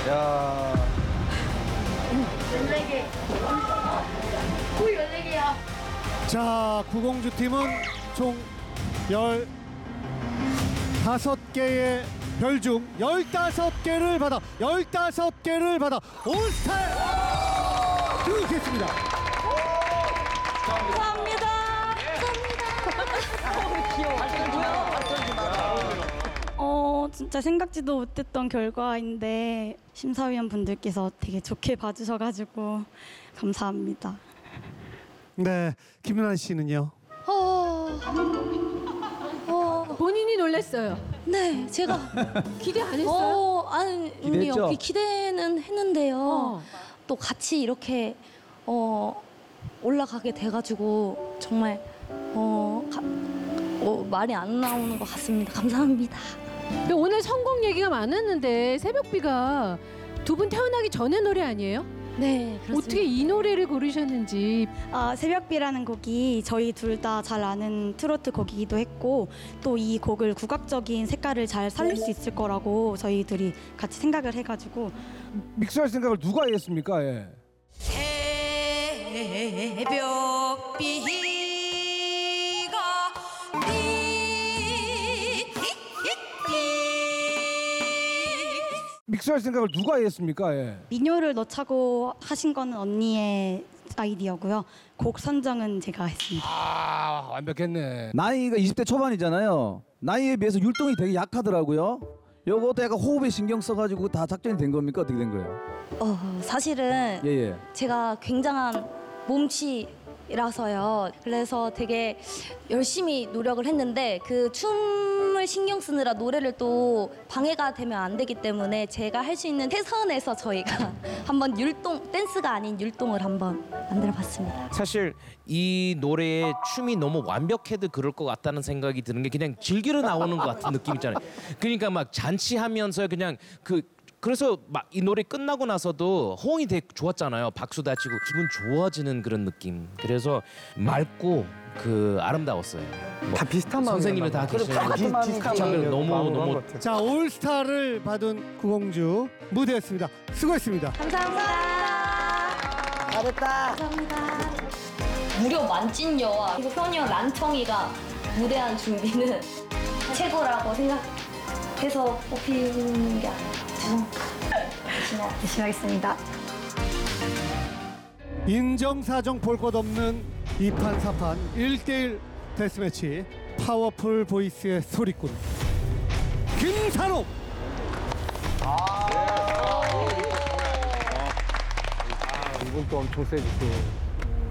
야. 14개. 또 14개야. 자, 구공주 팀은 총 15개의 별 중 15개를 받아 올스타에 들어오겠습니다. 감사합니다. 진짜 생각지도 못했던 결과인데 심사위원 분들께서 되게 좋게 봐주셔가지고 감사합니다. 네, 김윤아 씨는요? 본인이 놀랐어요. 네, 제가 기대 안 했어요? 기대했죠? 기대는 했는데요. 또 같이 이렇게 올라가게 돼가지고 정말 말이 안 나오는 것 같습니다. 감사합니다. 근데 오늘 성공 얘기가 많았는데 새벽비가 두 분 태어나기 전에 노래 아니에요? 네, 그렇습니다. 어떻게 이 노래를 고르셨는지. 새벽비라는 곡이 저희 둘 다 잘 아는 트로트 곡이기도 했고 또 이 곡을 국악적인 색깔을 잘 살릴 수 있을 거라고 저희들이 같이 생각을 해가지고 믹스할 생각을 누가 했습니까? 예. 믹스할 생각을 누가 했습니까? 예. 민요를 넣자고 하신 거는 언니의 아이디어고요. 곡 선정은 제가 했습니다. 아, 완벽했네. 나이가 20대 초반이잖아요. 나이에 비해서 율동이 되게 약하더라고요. 요것도 약간 호흡에 신경 써가지고 다 작전이 된 겁니까? 어떻게 된 거예요? 사실은 예예. 제가 굉장한 몸치라서요. 그래서 되게 열심히 노력을 했는데 그 춤을 신경 쓰느라 노래를 또 방해가 되면 안 되기 때문에 제가 할 수 있는 최선에서 저희가 한번 댄스가 아닌 율동을 한번 만들어봤습니다. 사실 이 노래에 춤이 너무 완벽해도 그럴 것 같다는 생각이 드는 게 그냥 즐기러 나오는 것 같은 느낌 있잖아요. 그러니까 막 잔치하면서 그냥 그래서 막 이 노래 끝나고 나서도 호응이 되게 좋았잖아요. 박수다 치고 기분 좋아지는 그런 느낌. 그래서 맑고 아름다웠어요. 다 비슷한 마음이 선생님이 다 계시는 비슷한 마음이 너무 자, 올스타를 받은 구공주 무대였습니다. 수고했습니다. 감사합니다. 잘했다. 감사합니다. 무려 만찐 여와 효녀 란청이가 무대한 준비는 최고라고 생각해서 뽑히는 게 아니라 죄송합니다. 열심히 하겠습니다. 인정사정 볼 것 없는 2판 4판 1대1 데스매치 파워풀 보이스의 소리꾼 김산옥. 이건 또 엄청 세지 또.